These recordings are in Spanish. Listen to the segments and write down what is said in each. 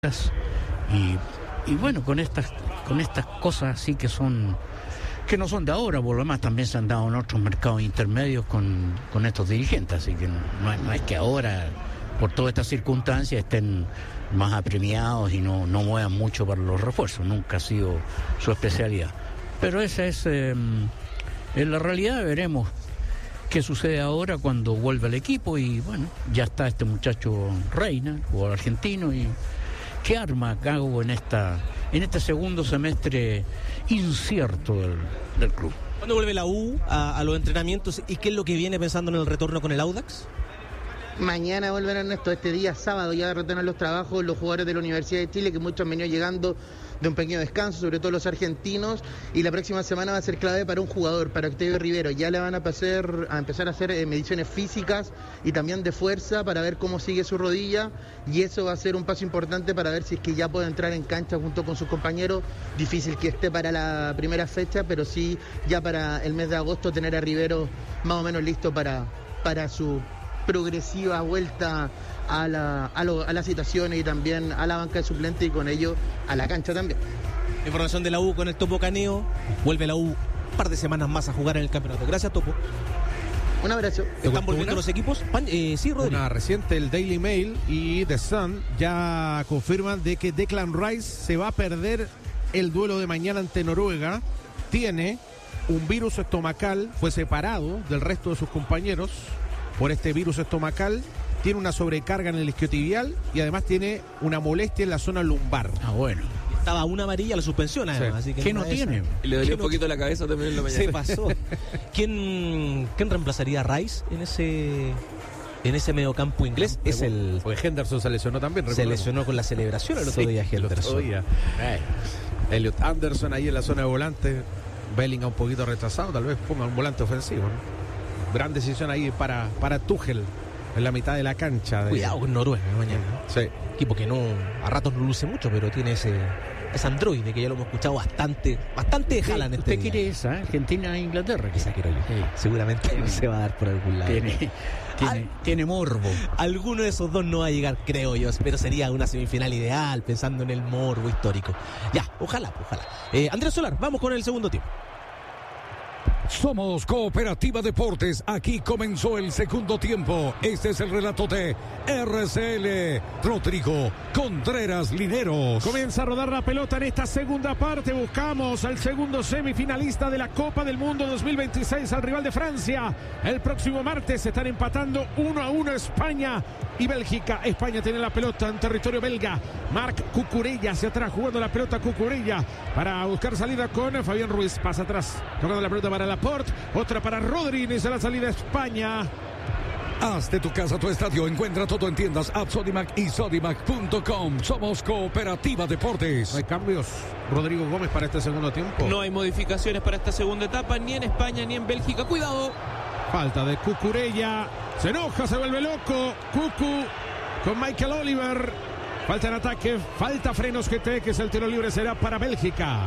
y bueno, con estas cosas así que no son de ahora, por lo demás también se han dado en otros mercados intermedios con estos dirigentes, así que no es que ahora por todas estas circunstancias estén más apremiados y no muevan mucho para los refuerzos, nunca ha sido su especialidad, pero esa es en la realidad. Veremos qué sucede ahora cuando vuelve el equipo y bueno, ya está este muchacho Reina, jugador argentino, y qué arma Gago en este segundo semestre incierto del club. ¿Cuándo vuelve la U a los entrenamientos y qué es lo que viene pensando en el retorno con el Audax? Mañana volverán este día sábado ya retornan los trabajos los jugadores de la Universidad de Chile, que muchos han venido llegando de un pequeño descanso, sobre todo los argentinos, y la próxima semana va a ser clave para un jugador, para Octavio Rivero. Ya le van a empezar a hacer mediciones físicas y también de fuerza para ver cómo sigue su rodilla, y eso va a ser un paso importante para ver si es que ya puede entrar en cancha junto con sus compañeros. Difícil que esté para la primera fecha, pero sí ya para el mes de agosto tener a Rivero más o menos listo para su progresiva vuelta a las situaciones y también a la banca de suplente y con ello a la cancha también. Información de la U con el Topo Caneo. Vuelve la U un par de semanas más a jugar en el campeonato. Gracias, Topo. Un abrazo. ¿Están volviendo los equipos? Sí, Rodrigo. Una reciente, el Daily Mail y The Sun ya confirman de que Declan Rice se va a perder el duelo de mañana ante Noruega. Tiene un virus estomacal, fue separado del resto de sus compañeros por este virus estomacal, tiene una sobrecarga en el isquiotibial y además tiene una molestia en la zona lumbar. Ah, bueno. Estaba una amarilla la suspensión, además. Sí. Así que ¿qué no tiene? Y le dolió un poquito la cabeza también en la mañana. Se pasó. ¿Quién reemplazaría a Rice en ese mediocampo inglés? Porque Henderson se lesionó también. Se lesionó con la celebración el otro día Henderson. Elliot Anderson ahí en la zona de volante. Bellingham un poquito retrasado, tal vez ponga un volante ofensivo, ¿no? Gran decisión ahí para Tuchel en la mitad de la cancha. Cuidado con Noruega mañana. Sí. Equipo que a ratos no luce mucho, pero tiene ese androide que ya lo hemos escuchado bastante de Haaland. ¿Usted quiere esa? Argentina e Inglaterra. Esa quiero yo. Sí. Seguramente se va a dar por algún lado. Tiene morbo. Alguno de esos dos no va a llegar, creo yo, pero sería una semifinal ideal, pensando en el morbo histórico. Ya, ojalá. Andrés Solar, vamos con el segundo tiempo. Somos Cooperativa Deportes, aquí comenzó el segundo tiempo. Este es el relato de RCL Rodrigo Contreras Lineros. Comienza a rodar la pelota en esta segunda parte. Buscamos al segundo semifinalista de la Copa del Mundo 2026, al rival de Francia. El próximo martes se están empatando 1-1 España y Bélgica. España tiene la pelota en territorio belga. Marc Cucurella hacia atrás, jugando la pelota Cucurella para buscar salida con Fabián Ruiz. Pasa atrás, tocando la pelota para Laporte, otra para Rodri, inicia la salida España. Haz de tu casa tu estadio, encuentra todo en tiendas App Sodimac y Sodimac.com. Somos Cooperativa Deportes. No hay cambios, Rodrigo Gómez, para este segundo tiempo. No hay modificaciones para esta segunda etapa, ni en España ni en Bélgica. ¡Cuidado! Falta de Cucurella, se enoja, se vuelve loco Cucu con Michael Oliver. Falta en ataque, falta frenos GT, que es el tiro libre, será para Bélgica.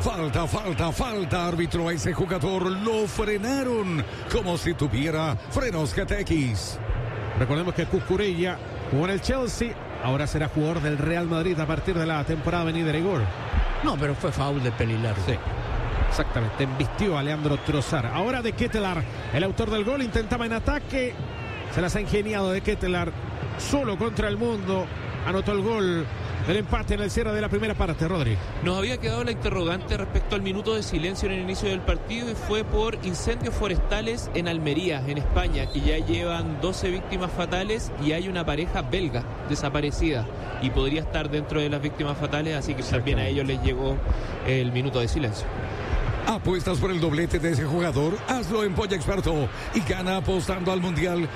Falta, árbitro, a ese jugador lo frenaron como si tuviera frenos GTX. Recordemos que Cucurella jugó en el Chelsea, ahora será jugador del Real Madrid a partir de la temporada venidera, Igor. No, pero fue foul de Pelilar. Sí. Exactamente, embistió a Leandro Trossard. Ahora de Ketelaar, el autor del gol, intentaba en ataque, se las ha ingeniado de Ketelaar, solo contra el mundo. Anotó el gol del empate en el cierre de la primera parte, Rodri. Nos había quedado la interrogante respecto al minuto de silencio en el inicio del partido y fue por incendios forestales en Almería, en España, que ya llevan 12 víctimas fatales y hay una pareja belga desaparecida y podría estar dentro de las víctimas fatales, así que también a ellos les llegó el minuto de silencio. ¿Apuestas por el doblete de ese jugador? Hazlo en Polla Experto y gana apostando al Mundial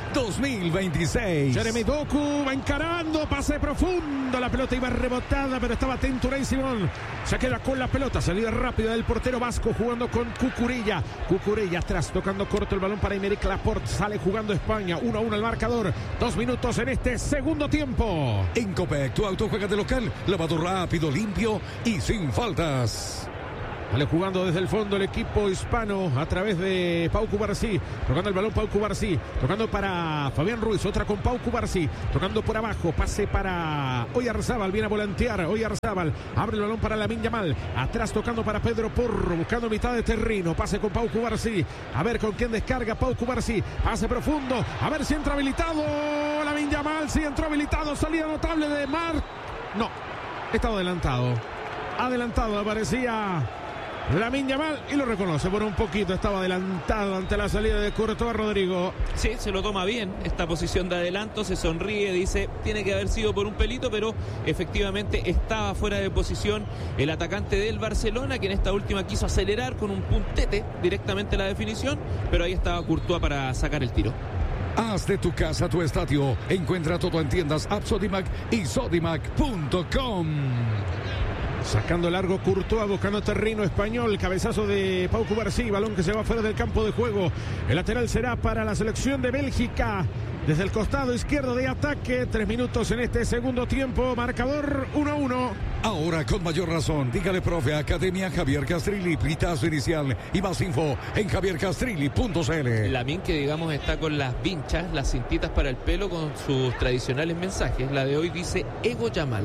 2026. Jeremy Doku va encarando, pase profundo, la pelota iba rebotada, pero estaba atento Unai Simón. Se queda con la pelota, salida rápida del portero vasco jugando con Cucurella. Cucurella atrás, tocando corto el balón para Aymeric Laporte. Sale jugando España, 1-1 el marcador. 2 minutos en este segundo tiempo. En Copec, tu auto juega de local, lavado rápido, limpio y sin faltas. Vale, jugando desde el fondo el equipo hispano a través de Pau Cubarsí. Tocando el balón Pau Cubarsí. Tocando para Fabián Ruiz. Otra con Pau Cubarsí. Tocando por abajo. Pase para Oyarzábal. Viene a volantear. Oyarzábal. Abre el balón para Lamine Yamal. Atrás tocando para Pedro Porro. Buscando mitad de terreno. Pase con Pau Cubarsí. A ver con quién descarga Pau Cubarsí. Pase profundo. A ver si entra habilitado. Lamine Yamal. Sí entró habilitado. Salida notable de Marc. No. Estaba adelantado. Adelantado aparecía Lamine Yamal y lo reconoce por un poquito. Estaba adelantado ante la salida de Courtois, Rodrigo. Sí, se lo toma bien esta posición de adelanto, se sonríe, dice tiene que haber sido por un pelito, pero efectivamente estaba fuera de posición el atacante del Barcelona, que en esta última quiso acelerar con un puntete directamente la definición, pero ahí estaba Courtois para sacar el tiro. Haz de tu casa tu estadio. Encuentra todo en tiendas App Sodimac y Sodimac.com. Sacando largo Courtois, buscando terreno español. Cabezazo de Pau Cubarsí, balón que se va fuera del campo de juego. El lateral será para la selección de Bélgica. Desde el costado izquierdo de ataque. 3 minutos en este segundo tiempo. Marcador 1-1. Ahora con mayor razón, dígale profe, Academia Javier Castrilli, pitazo inicial y más info en javiercastrilli.cl. Lamine, que digamos está con las vinchas, las cintitas para el pelo con sus tradicionales mensajes. La de hoy dice Ego Yamal.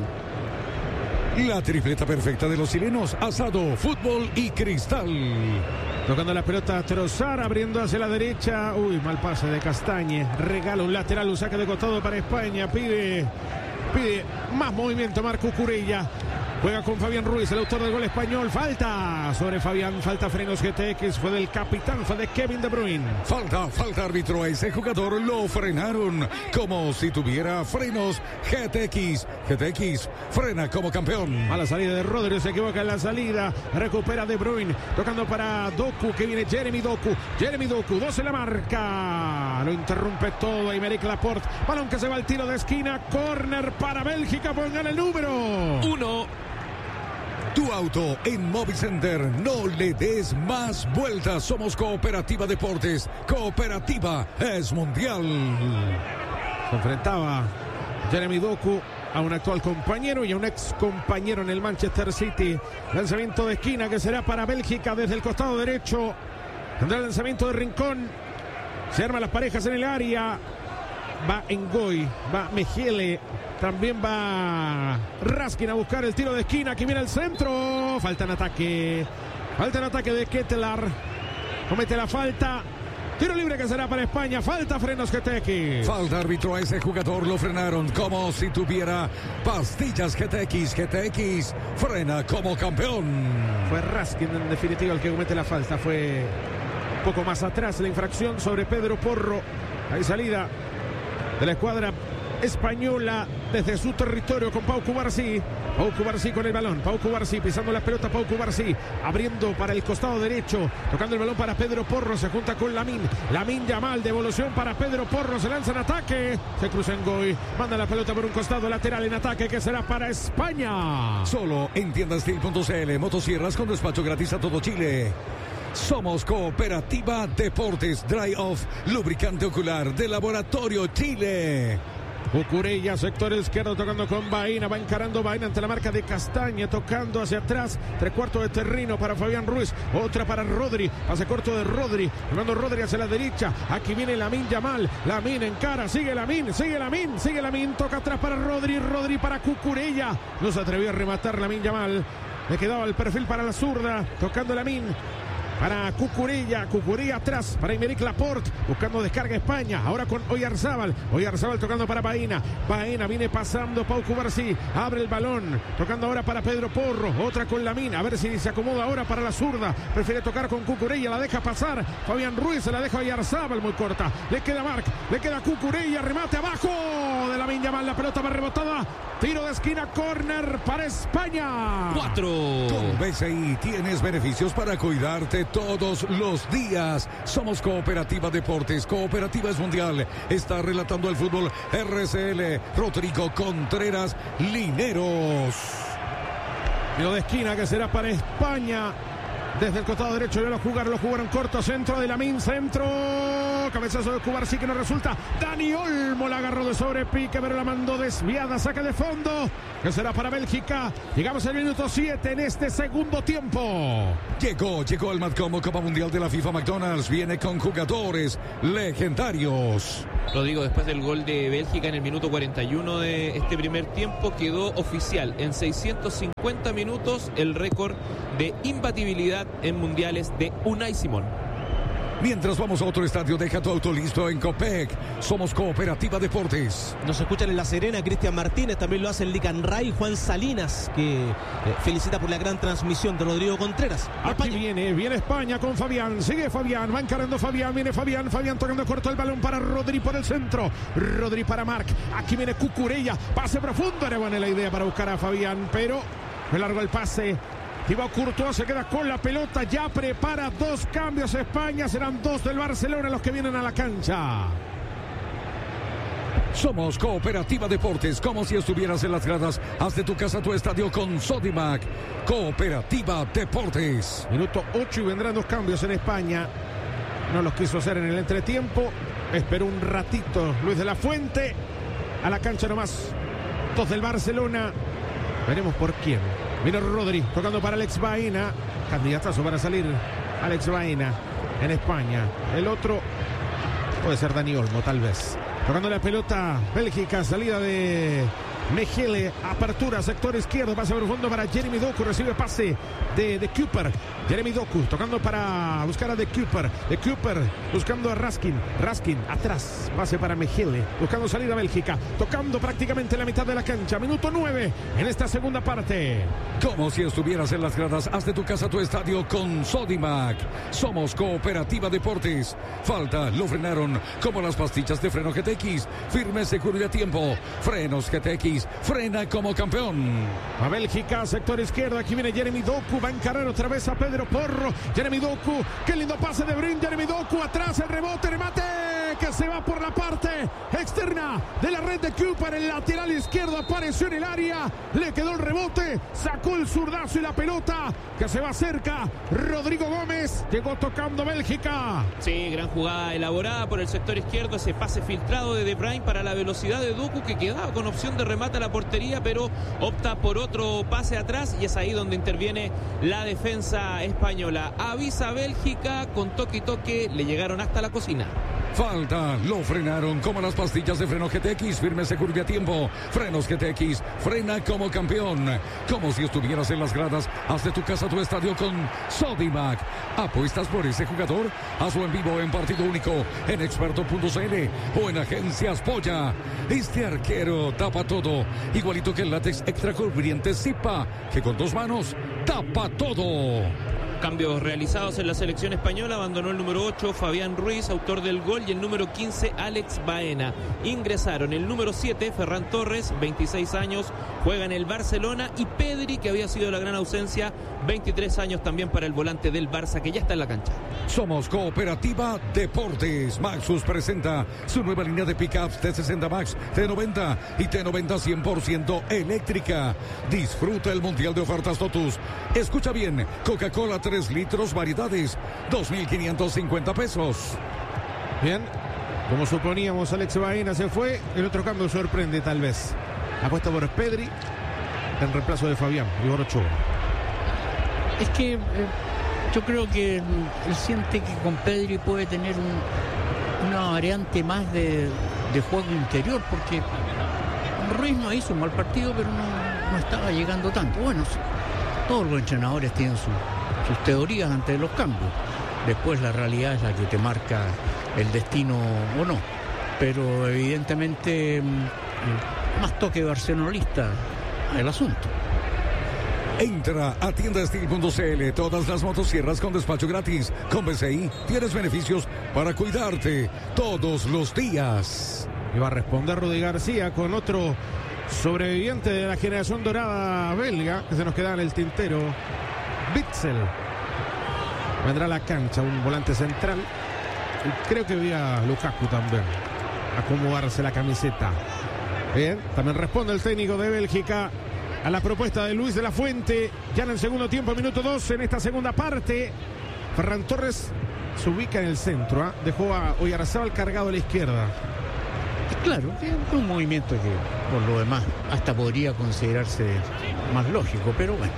La tripleta perfecta de los chilenos, asado, fútbol y cristal. Tocando la pelota Trossard, abriendo hacia la derecha. Uy, mal pase de Castañe. Regala un lateral, un saque de costado para España. Pide más movimiento Marc Cucurella. Juega con Fabián Ruiz, el autor del gol español. Falta sobre Fabián, falta frenos GTX. Fue del capitán, fue de Kevin De Bruyne. Falta árbitro. A ese jugador lo frenaron como si tuviera frenos GTX. GTX frena como campeón. A la salida de Rodri, se equivoca en la salida. Recupera De Bruyne, tocando para Doku, que viene Jeremy Doku. Jeremy Doku, 2 en la marca. Lo interrumpe todo Aymeric Laporte. Balón que se va al tiro de esquina. Córner para Bélgica. Pongan el número 1. Tu auto en Mobile Center, no le des más vueltas. Somos Cooperativa Deportes. Cooperativa es mundial. Se enfrentaba Jeremy Doku a un actual compañero y a un ex compañero en el Manchester City. Lanzamiento de esquina que será para Bélgica desde el costado derecho. Tendrá el lanzamiento de Rincón. Se arman las parejas en el área. Va Ngoy, va Mejiele. También va Raskin a buscar el tiro de esquina. Aquí viene el centro. Falta en ataque. Falta en ataque de Ketelaar. Comete la falta. Tiro libre que será para España. Falta frenos GTX. Falta árbitro. A ese jugador lo frenaron como si tuviera pastillas GTX. GTX frena como campeón. Fue Raskin en definitiva el que comete la falta. Fue un poco más atrás la infracción sobre Pedro Porro. Hay salida de la escuadra española desde su territorio con Pau Cubarsí. Pau Cubarsí con el balón. Pau Cubarsí pisando la pelota. Pau Cubarsí abriendo para el costado derecho. Tocando el balón para Pedro Porro. Se junta con Lamine. Lamine Yamal. Devolución para Pedro Porro. Se lanza en ataque. Se cruza en Ngoy. Manda la pelota por un costado lateral en ataque que será para España. Solo en tiendastil.cl. Motosierras con despacho gratis a todo Chile. Somos Cooperativa Deportes. Dry Off, lubricante ocular de Laboratorio Chile. Cucurella, sector izquierdo, tocando con Baena. Va encarando Baena ante la marca de Castaña. Tocando hacia atrás. 3/4 de terreno para Fabián Ruiz. Otra para Rodri. Pase corto de Rodri. Jugando Rodri hacia la derecha. Aquí viene Lamine Yamal. Lamine encara. Sigue Lamine. Sigue Lamine. Sigue Lamine. Toca atrás para Rodri. Rodri para Cucurella. No se atrevió a rematar Lamine Yamal. Le quedaba el perfil para la zurda. Tocando Lamine. Para Cucurella atrás, para Aymeric Laporte, buscando descarga España, ahora con Oyarzábal tocando para Baena viene pasando Pau Cubarsí, abre el balón, tocando ahora para Pedro Porro, otra con Lamine, a ver si se acomoda ahora para la zurda, prefiere tocar con Cucurella, la deja pasar, Fabián Ruiz se la deja a Oyarzábal, muy corta, le queda Marc, le queda Cucurella, remate abajo de Lamine Yamal, la pelota va rebotada, tiro de esquina, córner para España. 4. Con BCI tienes beneficios para cuidarte todos los días. Somos Cooperativa Deportes. Cooperativa es mundial. Está relatando el fútbol RCL. Rodrigo Contreras Lineros. Tiro de esquina que será para España. Desde el costado derecho ya lo jugaron corto. Centro de Lamine. Centro. cabezazo de Cubarsí que no resulta. Dani Olmo la agarró de sobrepique, pero la mandó desviada, saque de fondo, que será para Bélgica. Llegamos al minuto 7 en este segundo tiempo. Llegó el Matcomo Copa Mundial de la FIFA. McDonald's viene con jugadores legendarios. Rodrigo, después del gol de Bélgica en el minuto 41 de este primer tiempo, quedó oficial en 650 minutos el récord de imbatibilidad en mundiales de Unai Simón. Mientras vamos a otro estadio, deja tu auto listo en Copec. Somos Cooperativa Deportes. Nos escuchan en La Serena, Cristian Martínez, también lo hace el Lican Ray, Juan Salinas, que felicita por la gran transmisión de Rodrigo Contreras. Aquí viene España con Fabián, sigue Fabián, va encarando Fabián, viene Fabián tocando corto el balón para Rodri por el centro, Rodri para Marc, aquí viene Cucurella, pase profundo, era buena la idea para buscar a Fabián, pero me largo el pase. Thibaut Courtois se queda con la pelota, ya prepara 2 cambios España, serán 2 del Barcelona los que vienen a la cancha. Somos Cooperativa Deportes, como si estuvieras en las gradas. Haz de tu casa tu estadio con Sodimac. Cooperativa Deportes. Minuto 8 y vendrán 2 cambios en España. No los quiso hacer en el entretiempo. Esperó un ratito Luis de la Fuente. A la cancha nomás 2 del Barcelona. Veremos por quién. Mira Rodri tocando para Alex Baena. Candidatazo para salir Alex Baena en España. El otro puede ser Dani Olmo, tal vez. Tocando la pelota Bélgica, salida de Mejele, apertura, sector izquierdo, pase profundo para Jeremy Doku, recibe pase de Cooper. Jeremy Doku tocando para buscar a de Cooper buscando a Raskin atrás, pase para Mejele, buscando salir a Bélgica, tocando prácticamente la mitad de la cancha. Minuto 9 en esta segunda parte. Como si estuvieras en las gradas, haz de tu casa tu estadio con Sodimac. Somos Cooperativa Deportes. Falta, lo frenaron como las pastillas de freno GTX. Firme, seguro y a tiempo. Frenos GTX. Frena como campeón. A Bélgica, sector izquierdo. Aquí viene Jeremy Doku. Va a encarar otra vez a Pedro Porro. Jeremy Doku. Qué lindo pase de Brin. Jeremy Doku atrás. El rebote. Remate. Que se va por la parte externa de la red de Cooper. El lateral izquierdo apareció en el área. Le quedó el rebote. Sacó el zurdazo y la pelota que se va cerca. Rodrigo Gómez. Llegó tocando Bélgica. Sí, gran jugada elaborada por el sector izquierdo. Ese pase filtrado de De Bruyne para la velocidad de Doku, que quedaba con opción de remate a la portería, pero opta por otro pase atrás, y es ahí donde interviene la defensa española. Avisa Bélgica con toque y toque, le llegaron hasta la cocina. Falta, lo frenaron como las pastillas de freno GTX, firme, seguro y a tiempo. Frenos GTX, frena como campeón. Como si estuvieras en las gradas, haz de tu casa tu estadio con Sodimac. ¿Apuestas por ese jugador? Hazlo en vivo en partido único, en experto.cl o en Agencias Polla. Este arquero tapa todo, igualito que el látex extra cubriente Zipa, que con 2 manos tapa todo. Cambios realizados en la selección española. Abandonó el número 8 Fabián Ruiz, autor del gol, y el número 15 Alex Baena. Ingresaron el número 7 Ferran Torres, 26 años, juega en el Barcelona, y Pedri, que había sido la gran ausencia, 23 años también para el volante del Barça, que ya está en la cancha. Somos Cooperativa Deportes. Maxus presenta su nueva línea de pickups T60 Max, T90 y T90 100% eléctrica. Disfruta el Mundial de Ofertas Totus. Escucha bien, Coca-Cola 3 litros, variedades, 2.550 pesos. Bien, como suponíamos, Alex Baena se fue. El otro cambio sorprende, tal vez. Apuesta por Pedri en reemplazo de Fabián y por Ochoa. Es que yo creo que él siente que con Pedri puede tener una variante más de juego interior, porque Ruiz no hizo un mal partido, pero no estaba llegando tanto. Bueno, todos los entrenadores tienen sus teorías ante los cambios. Después la realidad es la que te marca el destino o no. Pero evidentemente más toque barcelonista el asunto. Entra a tiendastil.cl. Todas las motosierras con despacho gratis. Con BCI tienes beneficios para cuidarte todos los días. Y va a responder Rudy García con otro sobreviviente de la generación dorada belga que se nos queda en el tintero. Witsel vendrá a la cancha, un volante central. Y creo que vi a Lukaku también acomodarse la camiseta. Bien, también responde el técnico de Bélgica a la propuesta de Luis de la Fuente. Ya en el segundo tiempo, minuto 2 en esta segunda parte. Ferran Torres se ubica en el centro, dejó a Oyarzábal cargado a la izquierda. Claro, es un movimiento que por lo demás hasta podría considerarse más lógico, pero bueno,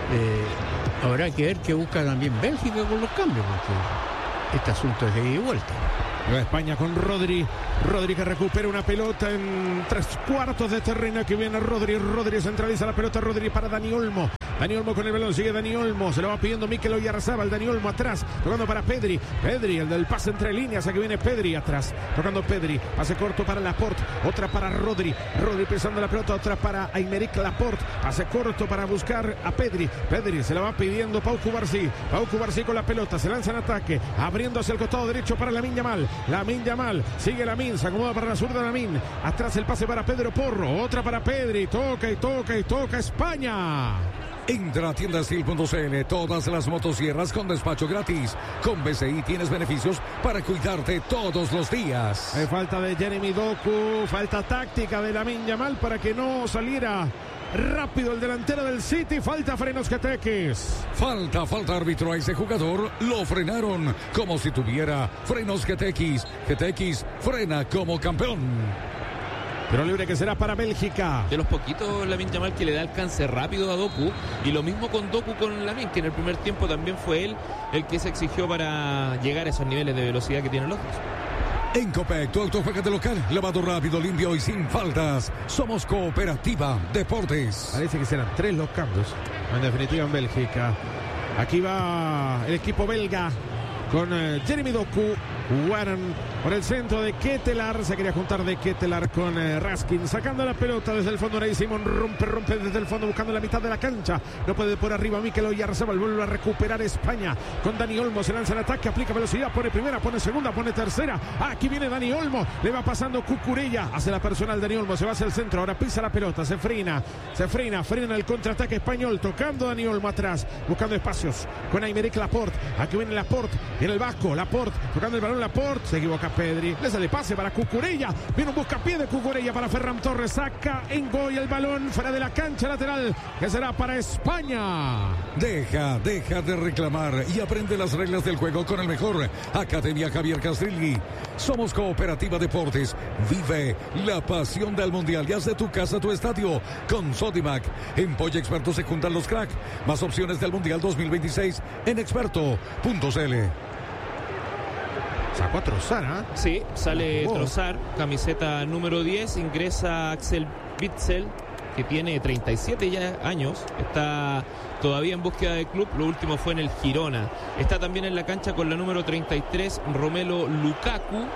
habrá que ver qué busca también Bélgica con los cambios, porque este asunto es de ida y vuelta. España con Rodri que recupera una pelota en 3/4 de terreno, que viene Rodri centraliza la pelota, Rodri para Dani Olmo con el balón, sigue Dani Olmo, se lo va pidiendo Mikel Oyarzábal, Dani Olmo atrás, tocando para Pedri, el del pase entre líneas, aquí viene Pedri atrás, tocando Pedri, pase corto para Laporte, otra para Rodri pisando la pelota, otra para Aymeric Laporte, pase corto para buscar a Pedri se la va pidiendo Pau Cubarsí con la pelota, se lanza en ataque, abriendo hacia el costado derecho para Lamine Yamal, sigue Lamine, se acomoda para la zurda Lamine, atrás el pase para Pedro Porro, otra para Pedri, toca España. Entra a tiendastil.cl, todas las motosierras con despacho gratis. Con BCI tienes beneficios para cuidarte todos los días. Hay falta de Jeremy Doku, falta táctica de Lamine Yamal para que no saliera rápido el delantero del City, falta Frenos Getekis. Falta árbitro a ese jugador, lo frenaron como si tuviera frenos Getekis. Getekis frena como campeón. Pero libre que será para Bélgica. De los poquitos Lamine Yamal que le da alcance rápido a Doku, y lo mismo con Doku con Lamine, que en el primer tiempo también fue él el que se exigió para llegar a esos niveles de velocidad que tienen los dos. En Copec, tu auto juega de local, lavado rápido, limpio y sin faltas. Somos Cooperativa Deportes. Parece que serán 3 los cambios, en definitiva, en Bélgica. Aquí va el equipo belga con Jeremy Doku. Jugaron por el centro de Ketelaar, se quería juntar de Ketelaar con Raskin, sacando la pelota desde el fondo. Ney Simón rompe desde el fondo buscando la mitad de la cancha, no puede por arriba Mikel Oyarzábal, vuelve a recuperar España con Dani Olmo, se lanza en ataque, aplica velocidad, pone primera, pone segunda, pone tercera, aquí viene Dani Olmo, le va pasando Cucurella, hace la personal Dani Olmo, se va hacia el centro, ahora pisa la pelota, se frena el contraataque español, tocando Dani Olmo atrás, buscando espacios con Aymeric Laporte, aquí viene Laporte, viene el vasco, Laporte, tocando el balón Laporte, se equivoca Pedri, le sale pase para Cucurella, viene un buscapié de Cucurella para Ferran Torres, saca en Goy el balón fuera de la cancha lateral, que será para España. Deja de reclamar y aprende las reglas del juego con el mejor. Academia Javier Castrilli. Somos Cooperativa Deportes. Vive la pasión del mundial y haz de tu casa tu estadio. Con Sodimac. En Polla Experto se juntan los crack. Más opciones del mundial 2026 en experto.cl. Sacó a Trossard, Sí, sale Trossard, camiseta número 10, ingresa Axel Witsel, que tiene 37 ya años, está todavía en búsqueda de club, lo último fue en el Girona. Está también en la cancha con la número 33, Romelu Lukaku,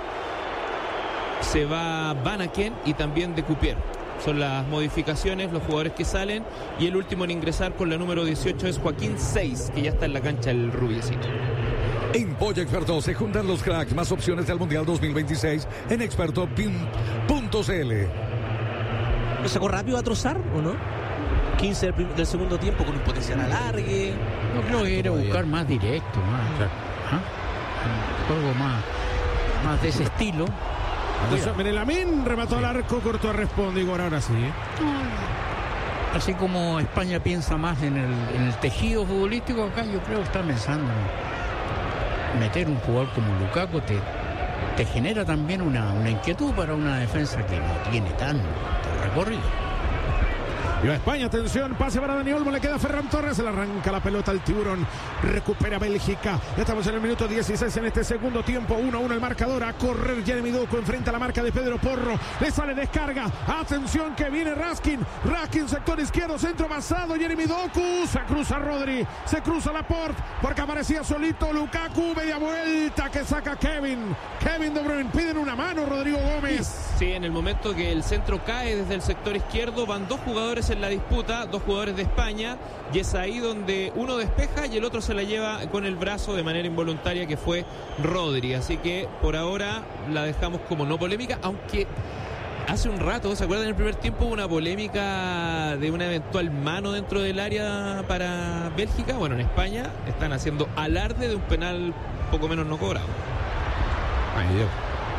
se va Van Aken y también de Cupier. Son las modificaciones, los jugadores que salen, y el último en ingresar con la número 18 es Joaquín 6, que ya está en la cancha, el rubiecito. En Polla Experto se juntan los cracks, más opciones del Mundial 2026 en experto.cl. ¿Lo sacó rápido a Trossard o no? 15 del segundo tiempo con un potencial alargue. No creo que era buscar más directo, un juego más de ese estilo. Lamine remató al arco, cortó, responde Igor, ahora sí. Así como España piensa más en el tejido futbolístico, acá yo creo que está pensando en meter un jugador como Lukaku, te genera también una inquietud para una defensa que no tiene tanto recorrido. Y va España, atención, pase para Dani Olmo, le queda Ferran Torres, se le arranca la pelota al tiburón, recupera Bélgica, ya estamos en el minuto 16 en este segundo tiempo, 1-1 el marcador, a correr Jeremy Doku, enfrenta la marca de Pedro Porro, le sale descarga, atención que viene Raskin, sector izquierdo, centro basado, Jeremy Doku, se cruza Rodri, se cruza Laporte, porque aparecía solito Lukaku, media vuelta que saca Kevin De Bruyne, piden una mano Rodrigo Gómez. Sí, en el momento que el centro cae desde el sector izquierdo, van dos jugadores en la disputa, dos jugadores de España, y es ahí donde uno despeja y el otro se la lleva con el brazo de manera involuntaria, que fue Rodri. Así que por ahora la dejamos como no polémica, aunque hace un rato, ¿se acuerdan? En el primer tiempo hubo una polémica de una eventual mano dentro del área para Bélgica. Bueno, en España están haciendo alarde de un penal poco menos no cobrado. Ay, Dios.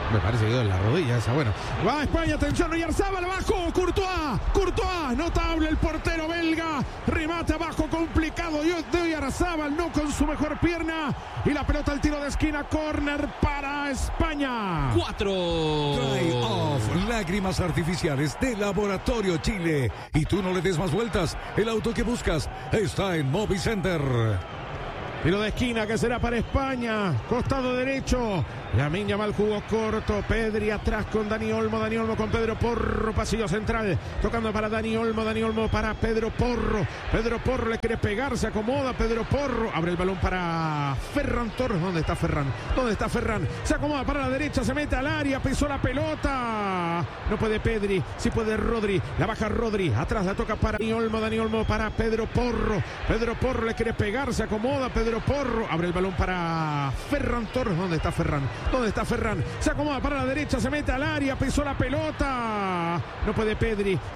Me parece que dio en la rodilla esa. Bueno, va España, atención, Oyarzábal abajo, Courtois, notable el portero belga, remata abajo, complicado de Oyarzábal, no con su mejor pierna, y la pelota al tiro de esquina, córner para España. 4. Dry Off, lágrimas artificiales de Laboratorio Chile. Y tú no le des más vueltas, el auto que buscas está en Movicenter. Tiro de esquina que será para España. Costado derecho. Lamine Yamal jugó corto. Pedri atrás con Dani Olmo. Dani Olmo con Pedro Porro. Pasillo central. Tocando para Dani Olmo. Dani Olmo para Pedro Porro. Pedro Porro le quiere pegar. Se acomoda Pedro Porro. Abre el balón para Ferran Torres. ¿Dónde está Ferran? ¿Dónde está Ferran? Se acomoda para la derecha. Se mete al área. Pisó la pelota. No puede Pedri. Sí puede Rodri. La baja Rodri. Atrás la toca para Dani Olmo. Dani Olmo para Pedro Porro. Pedro Porro le quiere pegar. Se acomoda Pedro Porro, abre el balón para Ferran Torres. ¿Dónde está Ferran? ¿Dónde está Ferran? Se acomoda para la derecha, se mete al área, pisó la pelota. No puede Pedri.